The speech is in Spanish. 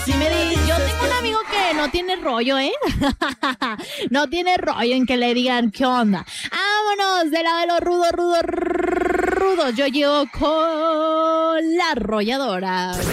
Yo tengo un amigo que no tiene rollo, ¿eh? No tiene rollo en que le digan qué onda. Vámonos de la de los rudos. Yo llego con la arrolladora.